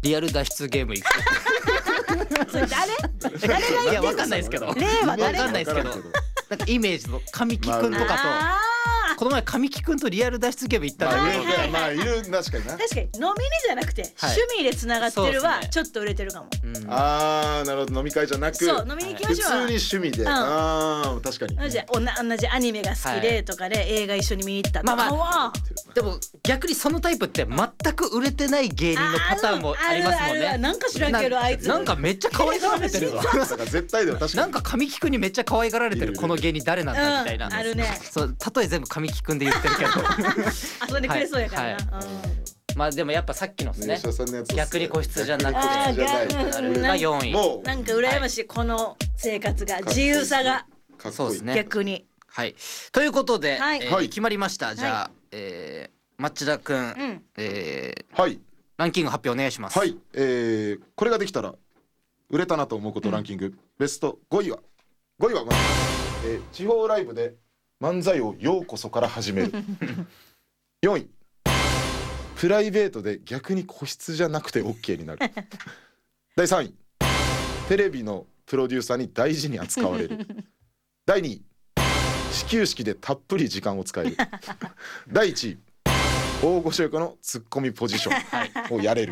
リアル脱出ゲーム行く。 それ誰がいや言ってんの？ わかんないですけど。 令和わ誰？ かんないですけど。なんかイメージの神木くんとかあとこの前神木くんとリアル脱出ゲーム行ったんだけど、 まあいる確かにな。 確かに飲みにじゃなくてはい趣味でつながってるはそうですねちょっと売れてるかも。 あーなるほど、飲み会じゃなくそう飲みに行きましょう。 普通に趣味で、 んあー確かに。 同じアニメが好きはでとかで映画一緒に見に行ったとかまあまはでも逆にそのタイプって全く売れてない芸人のパターンもありますもんあるね。 なんか知らんけどあいつなんかめっちゃ可愛がられてるぞ。 だから絶対だよ確かに。 なんか神木くんにめっちゃ可愛がられてるこの芸人誰なんだみたいな。 あるね。 そう例え全部神木くんで言ってるけど。 遊んでくれそうやからな。 まあでもやっぱさっきのですね。 吉田さんのやつ逆に個室じゃなくあーてじゃないがあるが4位。 もうなんか羨ましいこの生活が自由さがかっこいいそうですね。 逆に。 はい。ということで、 はいはい決まりました。じゃあ、町田くん、 んはいランキング発表お願いします。 はい、これができたら売れたなと思うことランキング、ベスト5位はまず、地方ライブで漫才をようこそから始める4位プライベートで逆に個室じゃなくて OK になる第3位テレビのプロデューサーに大事に扱われる第2位始球式でたっぷり時間を使える第1位大御所横のツッコミポジションをやれる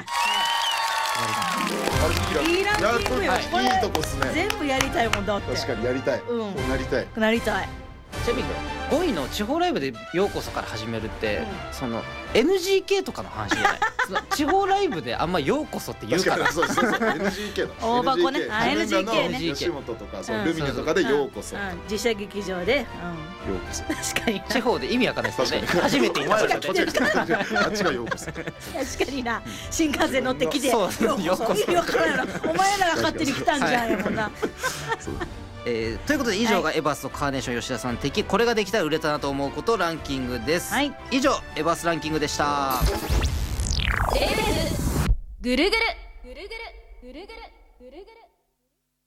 いいランキングよ。これいいとこっすね。 全部やりたいもんだって。 確かにやりたい、なりたい。 なりたい。 ちなみに5位の地方ライブでようこそから始めるって、その NGK とかの話じゃない。その地方ライブであんまようこそって言うか確からにそうNGK の大箱ねあ NGK NGK ね吉本とかそうルミネとかでようこそ、よ自社劇場で。 うこそ確かに。 地方で意味わかんないですよね。 確かに初めて言いましたね。 あっちがようこそ確かにな。新幹線乗ってきて。 そうようこそ。意味わからんやろ。お前らが勝手に来たんじゃんやもんな。 ということで以上がエバースとカーネーション吉田さん的これができたら売れたなと思うことランキングです、 はい、 以上エバースランキングでした。 ぐるぐるぐるぐるぐるぐるぐるぐる